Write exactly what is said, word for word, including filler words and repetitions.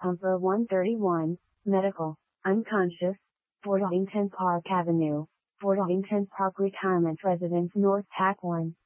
Pumper one thirty-one, medical, unconscious, Fort Washington Park Avenue, Fort Washington Park Retirement Residence North Pack one.